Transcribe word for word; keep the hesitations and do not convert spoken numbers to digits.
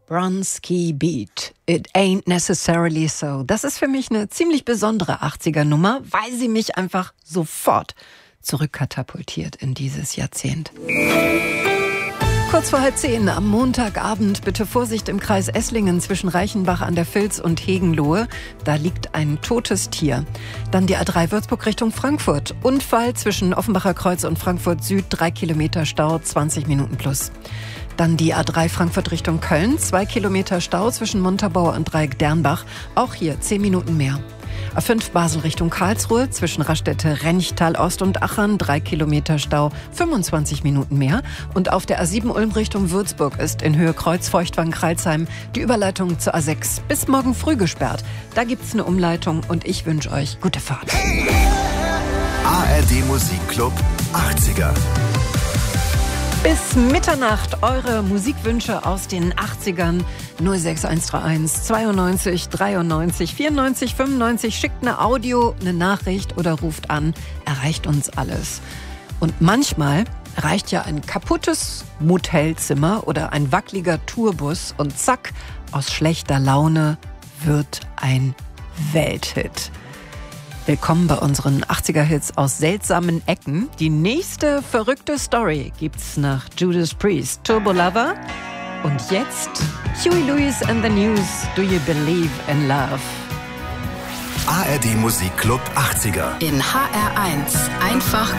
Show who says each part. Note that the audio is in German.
Speaker 1: Bronski Beat. It ain't necessarily so. Das ist für mich eine ziemlich besondere achtziger-Nummer, weil sie mich einfach sofort zurückkatapultiert in dieses Jahrzehnt. Kurz vor halb zehn am Montagabend bitte Vorsicht im Kreis Esslingen zwischen Reichenbach an der Vils und Hegenlohe. Da liegt ein totes Tier. Dann die A drei Würzburg Richtung Frankfurt. Unfall zwischen Offenbacher Kreuz und Frankfurt Süd. Drei Kilometer Stau, zwanzig Minuten plus. Dann die A drei Frankfurt Richtung Köln. Zwei Kilometer Stau zwischen Montabaur und Dreieck-Dernbach. Auch hier zehn Minuten mehr. A fünf Basel Richtung Karlsruhe, zwischen Raststätte, Renchtal Ost und Achern, drei Kilometer Stau, fünfundzwanzig Minuten mehr. Und auf der A sieben Ulm Richtung Würzburg ist in Höhe Kreuz Feuchtwangen-Kreilsheim die Überleitung zur A sechs bis morgen früh gesperrt. Da gibt's eine Umleitung und ich wünsche euch gute Fahrt.
Speaker 2: A R D Musikclub achtziger.
Speaker 1: Bis Mitternacht eure Musikwünsche aus den achtzigern. null sechs eins drei eins zweiundneunzig dreiundneunzig vierundneunzig fünfundneunzig. Schickt eine Audio, eine Nachricht oder ruft an. Erreicht uns alles. Und manchmal reicht ja ein kaputtes Motelzimmer oder ein wackeliger Tourbus und zack, aus schlechter Laune wird ein Welthit. Willkommen bei unseren achtziger-Hits aus seltsamen Ecken. Die nächste verrückte Story gibt's nach Judas Priest, Turbo Lover. Und jetzt Huey Lewis and the News, Do You Believe in Love?
Speaker 2: A R D Musikclub achtziger.
Speaker 3: In H R eins. Einfach